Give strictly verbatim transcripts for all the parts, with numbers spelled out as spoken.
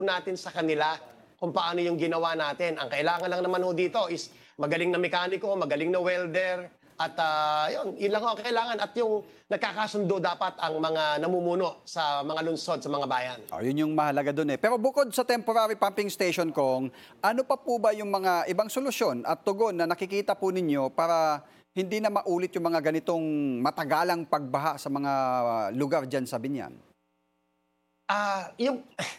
natin sa kanila kung paano yung ginawa natin. Ang kailangan lang naman ho dito is magaling na mekaniko, magaling na welder, at uh, yun, yun lang ho ang kailangan. At yung nagkakasundo dapat ang mga namumuno sa mga lungsod, sa mga bayan. Oh, yun yung mahalaga doon eh. Pero bukod sa temporary pumping station, Kong, ano pa po ba yung mga ibang solusyon at tugon na nakikita po ninyo para hindi na maulit yung mga ganitong matagalang pagbaha sa mga lugar dyan sa Biñan? Ah, uh, yung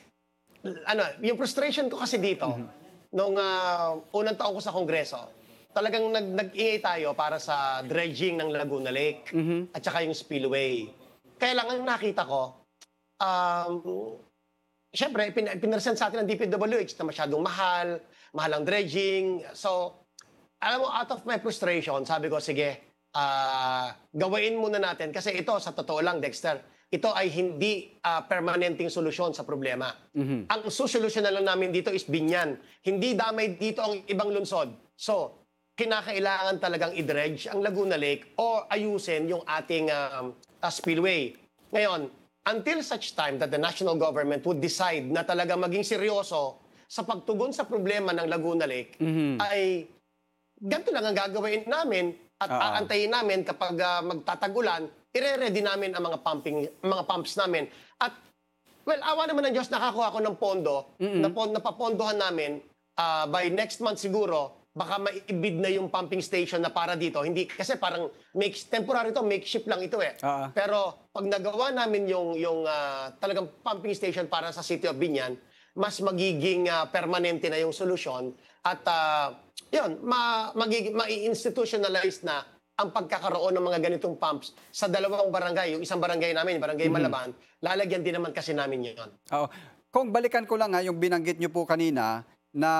ano, yung frustration ko kasi dito mm-hmm. nung uh, unang taon ko sa Kongreso, talagang nag nag-ingay tayo para sa dredging ng Laguna Lake mm-hmm. at saka yung spillway. Kaya lang ang nakita ko, um, syempre, pin pinresent sa atin ng D P W H na masyadong mahal, mahal ang dredging. So, alam mo, out of my frustration, sabi ko, sige, uh, gawain muna natin. Kasi ito, sa totoo lang, Dexter, ito ay hindi uh, permanenteng solusyon sa problema. Mm-hmm. Ang susolusyon na lang namin dito is Biñan. Hindi damay dito ang ibang lungsod. So, kinakailangan talagang i-dredge ang Laguna Lake o ayusin yung ating um, uh, spillway. Ngayon, until such time that the national government would decide na talaga maging seryoso sa pagtugon sa problema ng Laguna Lake, mm-hmm. ay ganito lang ang gagawin namin at uh-huh. aantayin namin kapag uh, magtatagulan, ire-ready namin ang mga pumping, mga pumps namin. At, well, awa naman ng Diyos, nakakuha ko ng pondo, mm-hmm. na napapondohan namin uh, by next month siguro, baka maibid na yung pumping station na para dito. Hindi, kasi parang make, temporary to, makeshift lang ito eh. Uh-huh. Pero pag nagawa namin yung, yung uh, talagang pumping station para sa City of Biñan, mas magiging uh, permanente na yung solusyon at uh, yun, ma, magiging, ma-institutionalize na ang pagkakaroon ng mga ganitong pumps sa dalawang barangay. Yung isang barangay namin, barangay mm-hmm. Malaban, lalagyan din naman kasi namin yun. Oo. Kung balikan ko lang ha, yung binanggit nyo po kanina na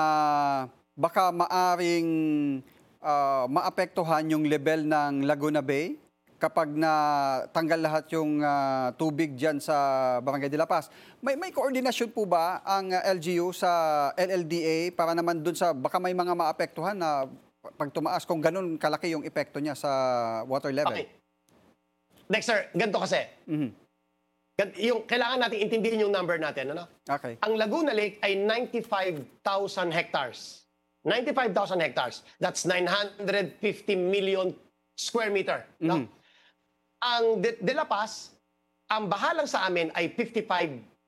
baka maaring uh, maapektuhan yung level ng Laguna Bay kapag na tanggal lahat yung uh, tubig dyan sa Barangay de la Paz. May, may koordinasyon po ba ang uh, L G U sa L L D A para naman dun sa baka may mga maapektuhan na pag tumaas kung ganun kalaki yung epekto niya sa water level? Okay. Dexter, ganito kasi. Mm-hmm. Yung, kailangan natin intindihin yung number natin. Ano? Okay. Ang Laguna Lake ay ninety-five thousand hectares. ninety-five thousand hectares. That's nine hundred fifty million square meter. Mm-hmm. No? Ang De, De La Paz, ang baha lang sa amin ay fifty-five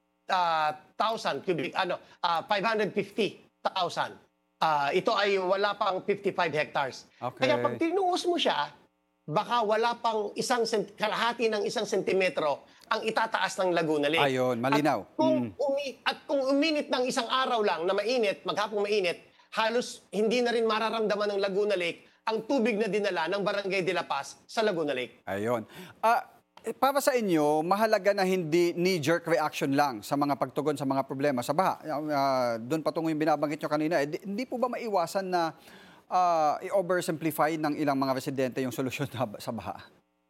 thousand cubic, ano, uh, five hundred fifty thousand. Uh, ito ay wala pang fifty-five hectares. Okay. Kaya pag tinuos mo siya, baka wala pang isang kalahati ng isang sentimetro ang itataas ng Laguna Lake. Ayun, malinaw. At kung, mm. umi, at kung uminit ng isang araw lang na mainit, maghapong mainit, halos hindi na rin mararamdaman ng Laguna Lake ang tubig na dinala ng Barangay de la Paz sa Laguna Lake. Ayun. Uh, para sa inyo, mahalaga na hindi knee-jerk reaction lang sa mga pagtugon sa mga problema sa baha. Uh, doon patungo yung binabanggit nyo kanina. Eh, hindi po ba maiwasan na uh, i-oversimplify ng ilang mga residente yung solusyon sa baha?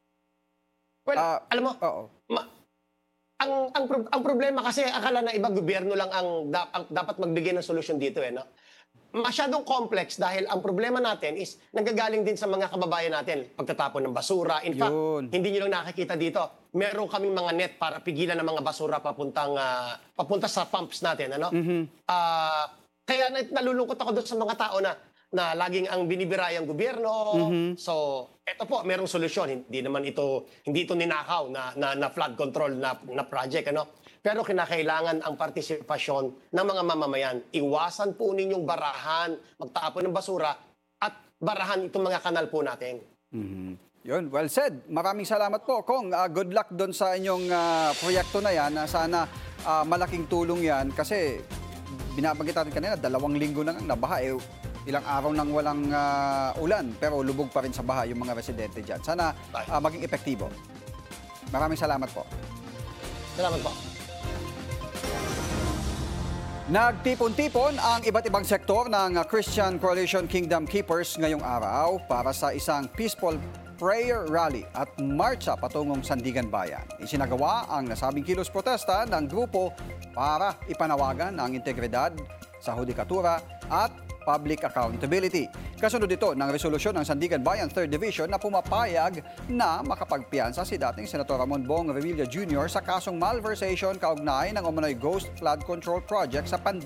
Well, uh, alam mo, ma ang, ang, ang problema kasi akala na ibang gobyerno lang ang, da ang dapat magbigay ng solusyon dito eh, no? Masyadong complex dahil ang problema natin is nanggagaling din sa mga kababayan natin. Pagtatapon ng basura. In fact, Yun. hindi nyo lang nakakita dito. Meron kaming mga net para pigilan ng mga basura papuntang, uh, papunta sa pumps natin. Ano? Mm-hmm. uh, kaya nalulungkot ako doon sa mga tao na, na laging ang binibiraya ang gobyerno. Mm-hmm. So, eto po, merong solusyon. Hindi naman ito, hindi ito ninakaw na, na, na flood control na, na project. Ano? Pero kinakailangan ang partisipasyon ng mga mamamayan. Iwasan po ninyong barahan, magtapon ng basura, at barahan itong mga kanal po natin. Mm-hmm. Yun, well said. Maraming salamat po, Kong. Uh, good luck doon sa inyong uh, proyekto na yan. Uh, sana uh, malaking tulong yan. Kasi binabanggit natin kanina, dalawang linggo na nga nabaha. Eh, ilang araw nang walang uh, ulan, pero lubog pa rin sa baha yung mga residente dyan. Sana uh, maging epektibo. Maraming salamat po. Salamat po. Nagtipon-tipon ang iba't ibang sektor ng Christian Coalition Kingdom Keepers ngayong araw para sa isang peaceful prayer rally at marcha patungong Sandigan Bayan. Isinagawa ang nasabing kilos protesta ng grupo para ipanawagan ang integridad sa hudikatura at public accountability. Kasunod ito ng resolusyon ng Sandigan Bayan third Division na pumapayag na makapagpiyansa si dating Senator Ramon Bong Revilla Junior sa kasong malversation kaugnay ng umano'y Ghost Flood Control Project sa Pandacan.